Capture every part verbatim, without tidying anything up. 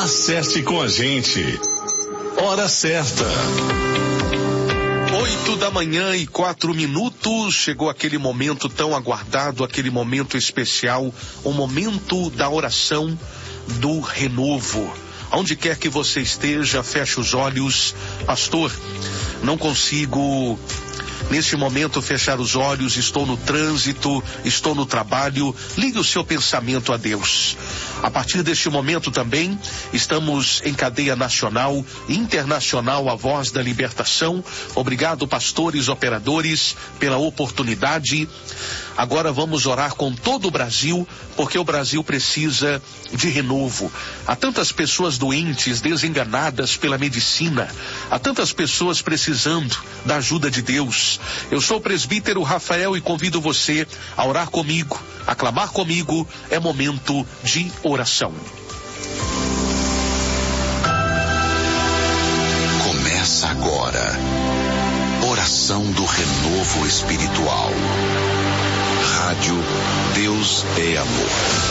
Acesse com a gente. Hora certa. Oito da manhã e quatro minutos, chegou aquele momento tão aguardado, aquele momento especial, o momento da oração do renovo. Onde quer que você esteja, feche os olhos. Pastor, não consigo neste momento fechar os olhos, estou no trânsito, estou no trabalho. Ligue o seu pensamento a Deus. A partir deste momento também, estamos em cadeia nacional, internacional, a voz da libertação. Obrigado, pastores, operadores, pela oportunidade. Agora vamos orar com todo o Brasil, porque o Brasil precisa de renovo. Há tantas pessoas doentes, desenganadas pela medicina. Há tantas pessoas precisando da ajuda de Deus. Eu sou o presbítero Rafael e convido você a orar comigo, a clamar comigo. É momento de oração. Começa agora. Oração do renovo espiritual. Rádio Deus é Amor.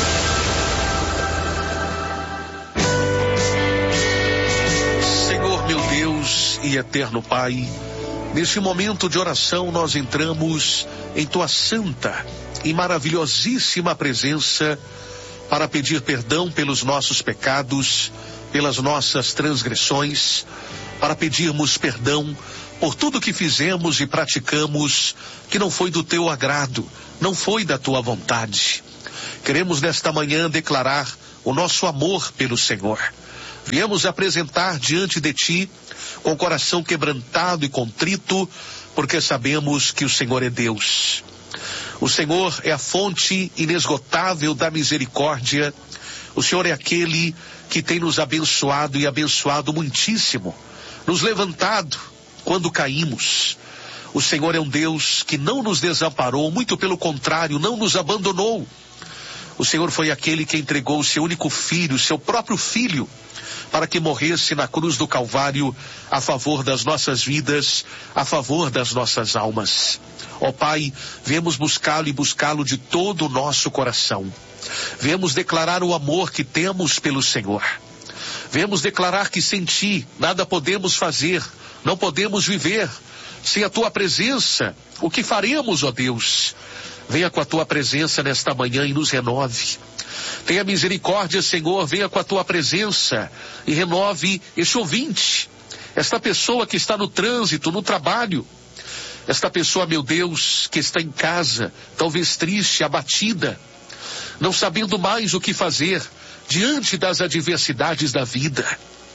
Senhor, meu Deus e eterno Pai, neste momento de oração nós entramos em Tua santa e maravilhosíssima presença para pedir perdão pelos nossos pecados, pelas nossas transgressões, para pedirmos perdão por tudo que fizemos e praticamos que não foi do Teu agrado, não foi da Tua vontade. Queremos nesta manhã declarar o nosso amor pelo Senhor. Viemos apresentar diante de Ti com o coração quebrantado e contrito, porque sabemos que o Senhor é Deus. O Senhor é a fonte inesgotável da misericórdia. O Senhor é aquele que tem nos abençoado e abençoado muitíssimo, nos levantado quando caímos. O Senhor é um Deus que não nos desamparou, muito pelo contrário, não nos abandonou. O Senhor foi aquele que entregou o seu único filho, seu próprio filho, para que morresse na cruz do Calvário a favor das nossas vidas, a favor das nossas almas. Ó Pai, viemos buscá-lo e buscá-lo de todo o nosso coração. Viemos declarar o amor que temos pelo Senhor. Viemos declarar que sem Ti nada podemos fazer, não podemos viver. Sem a Tua presença, o que faremos, ó Deus? Venha com a Tua presença nesta manhã e nos renove. Tenha misericórdia, Senhor, venha com a Tua presença e renove este ouvinte, esta pessoa que está no trânsito, no trabalho, esta pessoa, meu Deus, que está em casa, talvez triste, abatida, não sabendo mais o que fazer diante das adversidades da vida.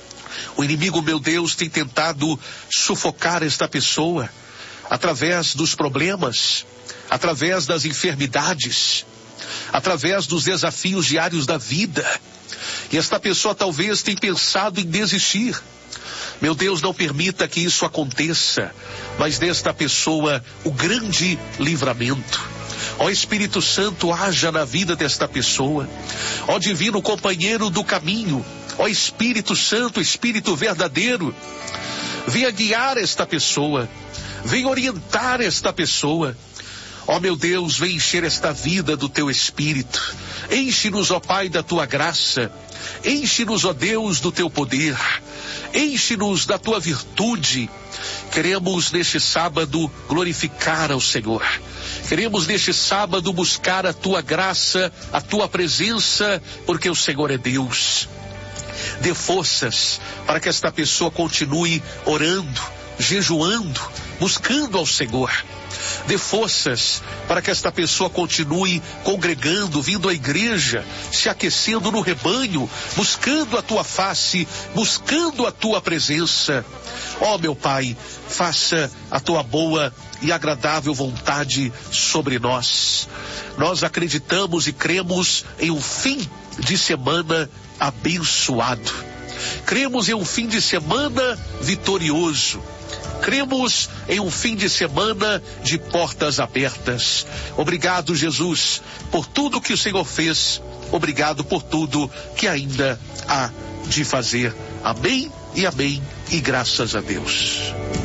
O inimigo, meu Deus, tem tentado sufocar esta pessoa através dos problemas, através das enfermidades, através dos desafios diários da vida. E esta pessoa talvez tenha pensado em desistir. Meu Deus, não permita que isso aconteça, mas desta pessoa o grande livramento. Ó Espírito Santo, haja na vida desta pessoa. Ó divino companheiro do caminho, ó Espírito Santo, Espírito verdadeiro, venha guiar esta pessoa, venha orientar esta pessoa. Ó meu Deus, vem encher esta vida do Teu Espírito. Enche-nos, ó Pai, da Tua graça. Enche-nos, ó Deus, do Teu poder. Enche-nos da Tua virtude. Queremos neste sábado glorificar ao Senhor. Queremos neste sábado buscar a Tua graça, a Tua presença, porque o Senhor é Deus. Dê forças para que esta pessoa continue orando, jejuando, buscando ao Senhor. Dê forças para que esta pessoa continue congregando, vindo à igreja, se aquecendo no rebanho, buscando a Tua face, buscando a Tua presença. Ó meu Pai, faça a Tua boa e agradável vontade sobre nós. Nós acreditamos e cremos em um fim de semana abençoado. Cremos em um fim de semana vitorioso. Cremos em um fim de semana de portas abertas. Obrigado, Jesus, por tudo que o Senhor fez. Obrigado por tudo que ainda há de fazer. Amém e amém e graças a Deus.